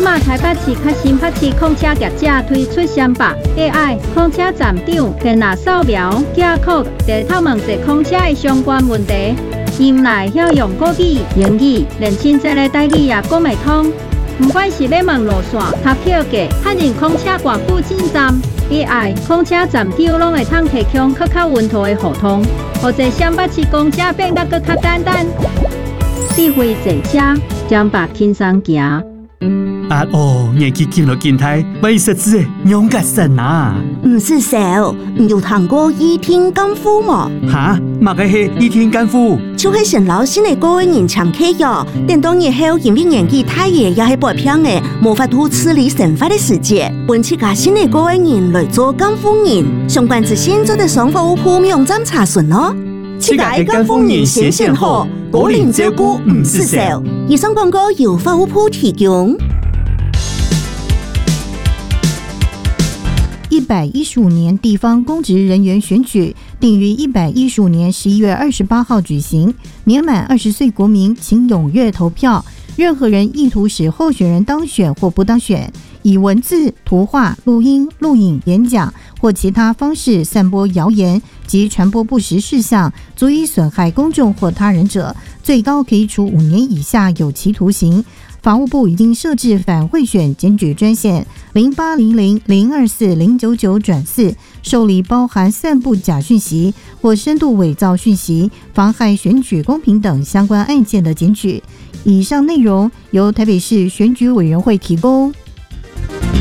马台北市较新北市控车业者推出300 AI 控车站长电脑扫描架构，地透问一控车的相关问题。因来晓用国语、英语，连亲切的台语也讲袂通。不管是要问路线、搭票价、确认控车挂附近站 ，AI 控车站长拢会通提供更较稳妥的互通，或者新北市公车变得更较简单。智慧坐车，将把轻松行。 年纪进了金台，为实质勇敢神啊！ 唔是少，唔有谈过倚天干夫吗？ 哈，嘛个是倚天干夫， 就是陈老师的个人常客哟。等到日后因为年纪太爷也系白偏的，无法度处理神法的世界，本次加新的个人来做干夫人，相关资讯做的上服务铺网站查询哦。 这个干夫人先选好，个人照顾唔是少。 以上广告由服务铺提供。 115年地方公职人员选举定于115年11月28号举行。年满20岁国民请踊跃投票。任何人意图使候选人当选或不当选，以文字、图画、录音、录影、演讲或其他方式散播谣言及传播不实事项，足以损害公众或他人者，最高可以处5年以下有期徒刑。法务部已经设置反贿选检举专线0800-024-099-4，受理包含散布假讯息或深度伪造讯息、妨害选举公平等相关案件的检举。以上内容由台北市选举委员会提供。